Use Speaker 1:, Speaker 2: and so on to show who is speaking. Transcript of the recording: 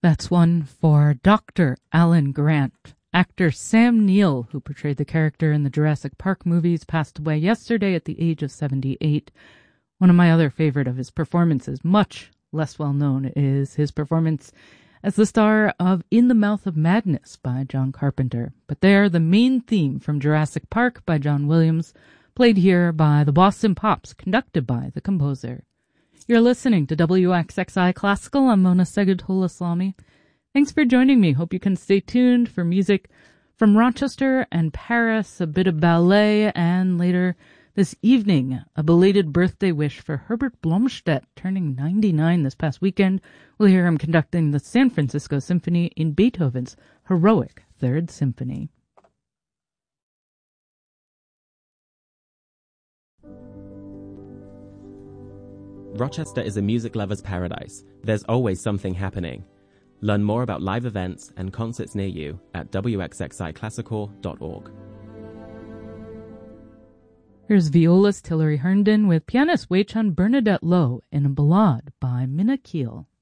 Speaker 1: That's one for Dr. Alan Grant. Actor Sam Neill, who portrayed the character in the Jurassic Park movies, passed away yesterday at the age of 78. One of my other favorite of his performances, much less well known, is his performance as the star of In the Mouth of Madness by John Carpenter. But there, the main theme from Jurassic Park by John Williams, played here by the Boston Pops, conducted by the composer. You're listening to WXXI Classical. I'm Mona Segutola-Salami. Thanks for joining me. Hope you can stay tuned for music from Rochester and Paris, a bit of ballet, and later this evening, a belated birthday wish for Herbert Blomstedt, turning 99 this past weekend. We'll hear him conducting the San Francisco Symphony in Beethoven's heroic Third Symphony.
Speaker 2: Rochester is a music lover's paradise. There's always something happening. Learn more about live events and concerts near you at wxxiclassical.org.
Speaker 1: Here's violist Hilary Herndon with pianist Wei Chun Bernadette Lo in a ballade by Minna Keel.